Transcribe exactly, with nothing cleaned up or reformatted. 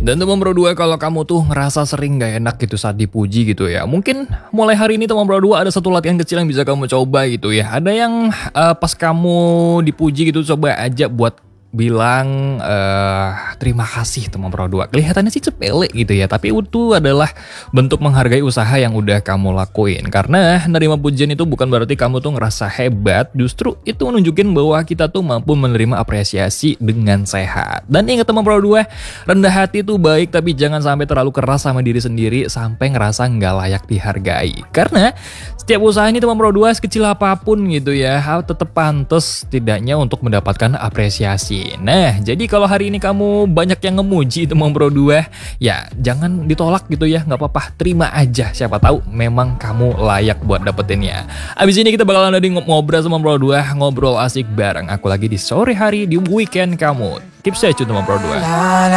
Dan teman Bro dua, kalau kamu tuh ngerasa sering gak enak gitu saat dipuji gitu ya, mungkin mulai hari ini teman Bro dua ada satu latihan kecil yang bisa kamu coba gitu ya. Ada yang uh, pas kamu dipuji gitu, coba aja buat bilang uh, terima kasih teman Bro dua. Kelihatannya sih sepele gitu ya, tapi itu adalah bentuk menghargai usaha yang udah kamu lakuin. Karena nerima pujian itu bukan berarti kamu tuh ngerasa hebat, justru itu menunjukin bahwa kita tuh mampu menerima apresiasi dengan sehat. Dan ingat teman Bro dua, rendah hati itu baik, tapi jangan sampai terlalu keras sama diri sendiri sampai ngerasa nggak layak dihargai. Karena setiap usaha ini teman Bro dua, sekecil apapun gitu ya, tetap pantas setidaknya untuk mendapatkan apresiasi. Nah, jadi kalau hari ini kamu banyak yang ngemuji teman Bro dua, ya jangan ditolak gitu ya, nggak apa-apa, terima aja. Siapa tahu memang kamu layak buat dapetinnya. Abis ini kita bakalan ada ngobrol sama Bro dua, ngobrol asik bareng aku lagi di sore hari di weekend kamu. Keep stay tune teman Bro dua.